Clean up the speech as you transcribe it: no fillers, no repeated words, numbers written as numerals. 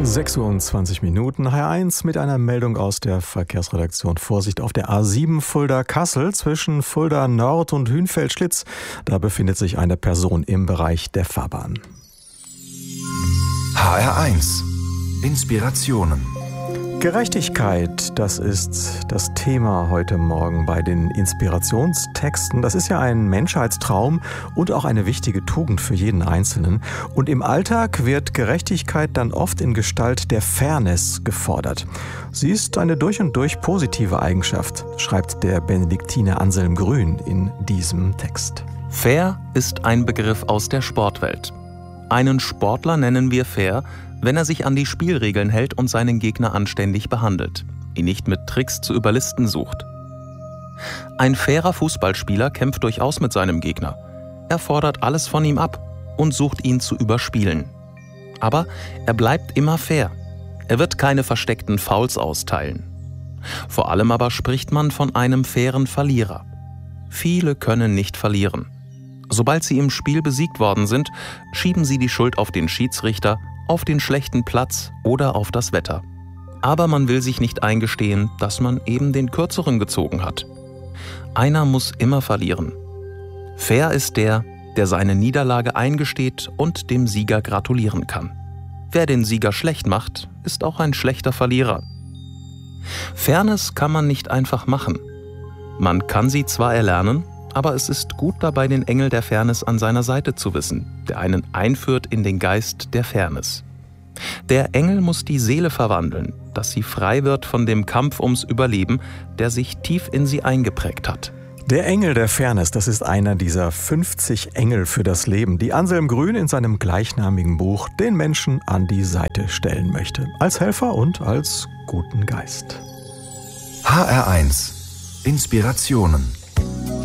6:20 Uhr, HR1 mit einer Meldung aus der Verkehrsredaktion. Vorsicht auf der A7 Fulda-Kassel zwischen Fulda Nord und Hünfeld-Schlitz. Da befindet sich eine Person im Bereich der Fahrbahn. HR1 Inspirationen. Gerechtigkeit, das ist das Thema heute Morgen bei den Inspirationstexten. Das ist ja ein Menschheitstraum und auch eine wichtige Tugend für jeden Einzelnen. Und im Alltag wird Gerechtigkeit dann oft in Gestalt der Fairness gefordert. Sie ist eine durch und durch positive Eigenschaft, schreibt der Benediktiner Anselm Grün in diesem Text. Fair ist ein Begriff aus der Sportwelt. Einen Sportler nennen wir fair, wenn er sich an die Spielregeln hält und seinen Gegner anständig behandelt, ihn nicht mit Tricks zu überlisten sucht. Ein fairer Fußballspieler kämpft durchaus mit seinem Gegner. Er fordert alles von ihm ab und sucht ihn zu überspielen. Aber er bleibt immer fair. Er wird keine versteckten Fouls austeilen. Vor allem aber spricht man von einem fairen Verlierer. Viele können nicht verlieren. Sobald sie im Spiel besiegt worden sind, schieben sie die Schuld auf den Schiedsrichter, auf den schlechten Platz oder auf das Wetter. Aber man will sich nicht eingestehen, dass man eben den Kürzeren gezogen hat. Einer muss immer verlieren. Fair ist der seine Niederlage eingesteht und dem Sieger gratulieren kann. Wer den Sieger schlecht macht, ist auch ein schlechter Verlierer. Fairness kann man nicht einfach machen. Man kann sie zwar erlernen, aber es ist gut dabei, den Engel der Fairness an seiner Seite zu wissen, der einen einführt in den Geist der Fairness. Der Engel muss die Seele verwandeln, dass sie frei wird von dem Kampf ums Überleben, der sich tief in sie eingeprägt hat. Der Engel der Fairness, das ist einer dieser 50 Engel für das Leben, die Anselm Grün in seinem gleichnamigen Buch den Menschen an die Seite stellen möchte. Als Helfer und als guten Geist. HR1 Inspirationen.